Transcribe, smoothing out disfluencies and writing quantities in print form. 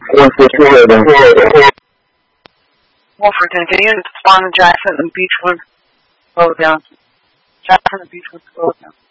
Wolford, continue to spawn in Jackson and Beechwood. Slow it down. Jackson and Beechwood, slow it down.